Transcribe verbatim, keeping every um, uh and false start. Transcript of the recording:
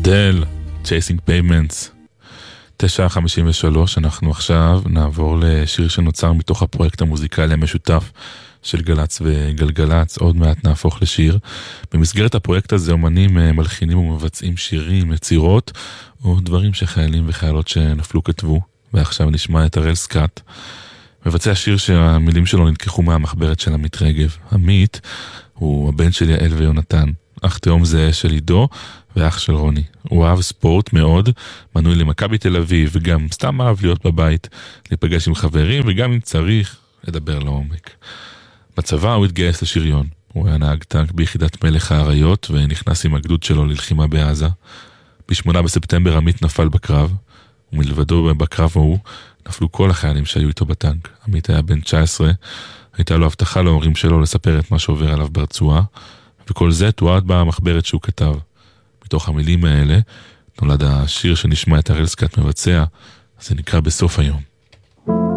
אדל, Chasing Pavements, תשע חמישים ושלוש. אנחנו עכשיו נעבור לשיר שנוצר מתוך הפרויקט המוזיקלי המשותף של גלץ וגלגלץ. עוד מעט נהפוך לשיר. במסגרת הפרויקט הזה אומנים מלחינים ומבצעים שירים, יצירות או דברים שחיילים וחיילות שנפלו כתבו. ועכשיו נשמע את הראל סקאט, מבצע שיר שהמילים שלו נלקחו מהמחברת של עמית רגב. עמית הוא הבן של יעל ויונתן, אח תאום זהה של עידו ואח של רוני. הוא אהב ספורט מאוד, מנוי למכבי תל אביב, וגם סתם אהב להיות בבית, להיפגש עם חברים, וגם אם צריך, לדבר לעומק. בצבא הוא התגייס לשריון. הוא היה נהג טנק ביחידת מלך האריות, ונכנס עם הגדוד שלו ללחימה בעזה. בשמונה בספטמבר עמית נפל בקרב, ומלבדו בקרב ההוא נפלו כל החיילים שהיו איתו בטנק. עמית היה בן תשע עשרה, הייתה לו הבטחה להורים שלו לספר את מה שעובר עליו ברצועה, וכל זה תועד במחברת שהוא כתב. מתוך המילים האלה נולד השיר שנשמע את הראל סקאט מבצע, זה נקרא בסוף היום.